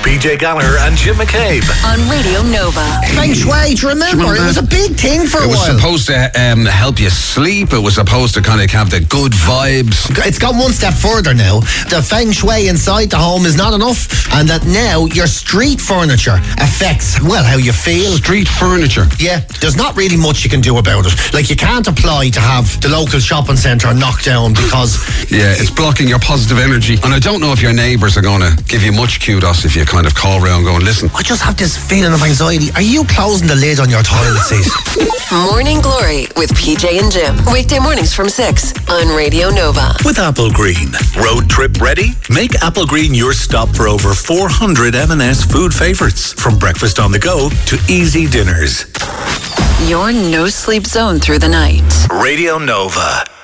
PJ Gallagher and Jim McCabe on Radio Nova. Feng Shui, do you remember? It was a big thing for a while. It was supposed to help you sleep. It was supposed to kind of have the good vibes. It's gone one step further now. The Feng Shui inside the home is not enough, and that now your street furniture affects, well, how you feel. Street furniture? Yeah, there's not really much you can do about it. Like, you can't apply to have the local shopping centre knocked down because... Yeah, it's blocking your positive energy. And I don't know if your neighbours are going to give you much kudos if you kind of call around going, listen. I just have this feeling of anxiety. Are you closing the lid on your toilet seat? Morning Glory with PJ and Jim. Weekday mornings from 6 on Radio Nova. with Apple Green. Road trip ready? Make Apple Green your stop for over 400 M&S food favourites. From breakfast on the go to easy dinners. Your no sleep zone through the night. Radio Nova.